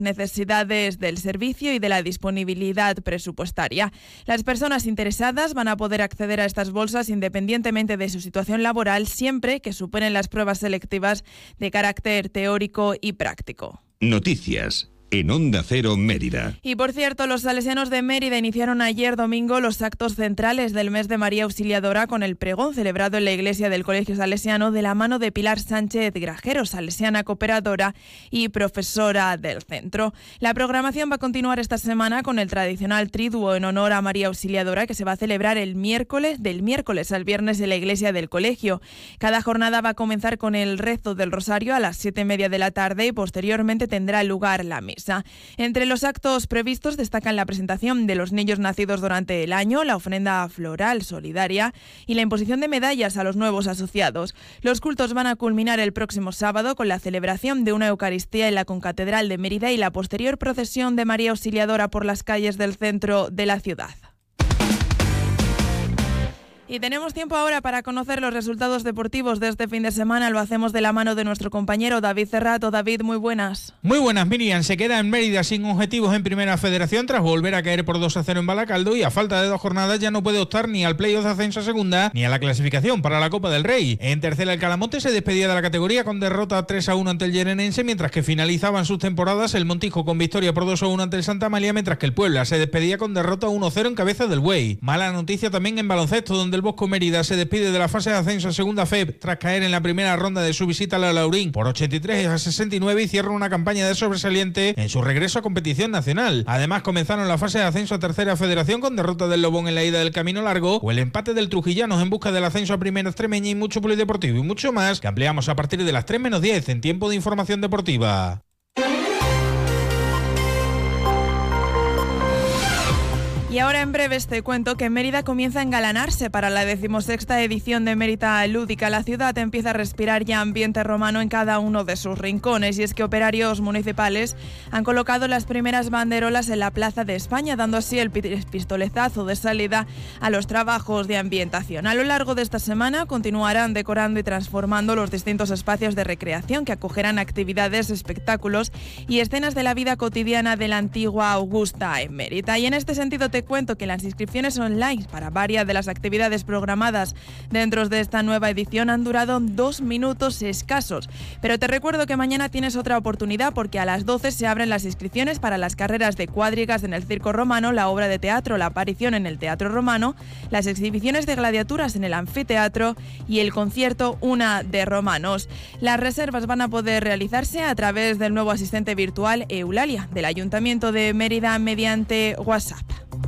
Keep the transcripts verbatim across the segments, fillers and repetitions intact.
necesidades del servicio y de la disponibilidad presupuestaria. Las personas interesadas van a poder acceder a estas bolsas independientemente de su situación laboral, siempre que superen las pruebas selectivas de carácter teórico y práctico. Noticias en Onda Cero Mérida. Y por cierto, los salesianos de Mérida iniciaron ayer domingo los actos centrales del mes de María Auxiliadora con el pregón celebrado en la iglesia del Colegio Salesiano de la mano de Pilar Sánchez Grajero, salesiana cooperadora y profesora del centro. La programación va a continuar esta semana con el tradicional triduo en honor a María Auxiliadora, que se va a celebrar el miércoles, del miércoles al viernes en la iglesia del colegio. Cada jornada va a comenzar con el rezo del rosario a las siete y media de la tarde y posteriormente tendrá lugar la misa. Entre los actos previstos destacan la presentación de los niños nacidos durante el año, la ofrenda floral solidaria y la imposición de medallas a los nuevos asociados. Los cultos van a culminar el próximo sábado con la celebración de una Eucaristía en la Concatedral de Mérida y la posterior procesión de María Auxiliadora por las calles del centro de la ciudad. Y tenemos tiempo ahora para conocer los resultados deportivos de este fin de semana. Lo hacemos de la mano de nuestro compañero David Cerrato. David, muy buenas. Muy buenas, Miriam. Se queda en Mérida sin objetivos en Primera Federación tras volver a caer por dos a cero en Balacaldo y a falta de dos jornadas ya no puede optar ni al playoff de ascenso a segunda ni a la clasificación para la Copa del Rey. En tercera, el Calamonte se despedía de la categoría con derrota tres a uno ante el Llenenense, mientras que finalizaban sus temporadas el Montijo con victoria por dos a uno ante el Santa Amalia, mientras que el Puebla se despedía con derrota uno a cero en Cabeza del Buey. Mala noticia también en baloncesto, donde el Bosco Mérida se despide de la fase de ascenso a segunda F E B tras caer en la primera ronda de su visita a la Laurín por ochenta y tres a sesenta y nueve y cierra una campaña de sobresaliente en su regreso a competición nacional. Además, comenzaron la fase de ascenso a tercera Federación con derrota del Lobón en la ida del Camino Largo o el empate del Trujillanos en busca del ascenso a primera extremeña y mucho polideportivo y mucho más que ampliamos a partir de las tres menos diez en tiempo de información deportiva. Y ahora en breves te cuento que Mérida comienza a engalanarse para la decimosexta edición de Mérida Lúdica. La ciudad empieza a respirar ya ambiente romano en cada uno de sus rincones, y es que operarios municipales han colocado las primeras banderolas en la Plaza de España, dando así el pistoletazo de salida a los trabajos de ambientación. A lo largo de esta semana continuarán decorando y transformando los distintos espacios de recreación que acogerán actividades, espectáculos y escenas de la vida cotidiana de la antigua Augusta en Mérida. Y en este sentido te cuento que las inscripciones online para varias de las actividades programadas dentro de esta nueva edición han durado dos minutos escasos. Pero te recuerdo que mañana tienes otra oportunidad, porque a las doce se abren las inscripciones para las carreras de cuadrigas en el Circo Romano, la obra de teatro La Aparición en el Teatro Romano, las exhibiciones de gladiaturas en el Anfiteatro y el concierto Una de Romanos. Las reservas van a poder realizarse a través del nuevo asistente virtual Eulalia del Ayuntamiento de Mérida mediante WhatsApp.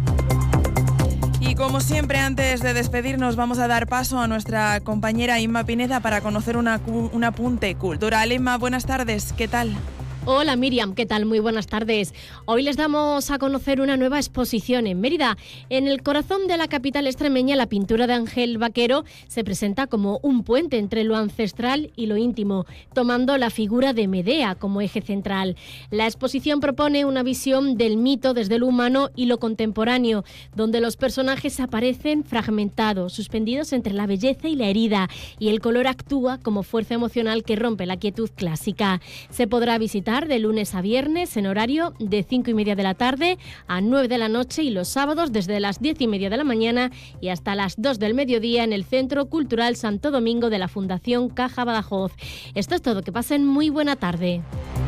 Y como siempre, antes de despedirnos, vamos a dar paso a nuestra compañera Inma Pineda para conocer una, un apunte cultural. Inma, buenas tardes, ¿qué tal? Hola Miriam, ¿qué tal? Muy buenas tardes. Hoy les damos a conocer una nueva exposición en Mérida. En el corazón de la capital extremeña, la pintura de Ángel Vaquero se presenta como un puente entre lo ancestral y lo íntimo, tomando la figura de Medea como eje central. La exposición propone una visión del mito desde lo humano y lo contemporáneo, donde los personajes aparecen fragmentados, suspendidos entre la belleza y la herida, y el color actúa como fuerza emocional que rompe la quietud clásica. Se podrá visitar de lunes a viernes en horario de cinco y media de la tarde a nueve de la noche y los sábados desde las diez y media de la mañana y hasta las dos del mediodía en el Centro Cultural Santo Domingo de la Fundación Caja Badajoz. Esto es todo, que pasen muy buena tarde.